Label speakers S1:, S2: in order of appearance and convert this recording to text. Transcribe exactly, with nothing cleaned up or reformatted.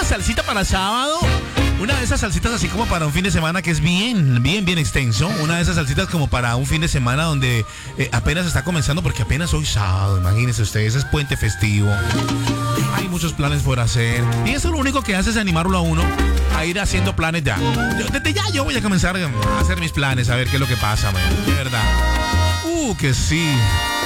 S1: salsita para sábado. Una de esas salsitas así como para un fin de semana que es bien, bien, bien extenso. Una de esas salsitas como para un fin de semana donde eh, apenas está comenzando, porque apenas hoy sábado, imagínense ustedes, es puente festivo. Hay muchos planes por hacer. Y eso lo único que hace es animarlo a uno a ir haciendo planes ya. Yo, desde ya yo voy a comenzar a hacer mis planes, a ver qué es lo que pasa, man. De verdad. Uh, que sí.